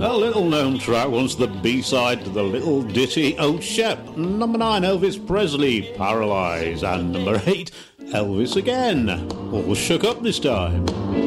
A little-known track was the B-side to the little ditty "Oh Shep." Number 9, Elvis Presley, "Paralyze." And number 8, Elvis again, all shook up this time.